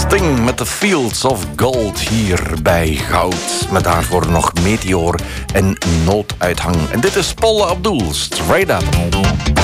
Sting met The Fields of Gold hier bij Goud. Met daarvoor nog Meteor en Nooduithang. En dit is Paula Abdul, Straight Up.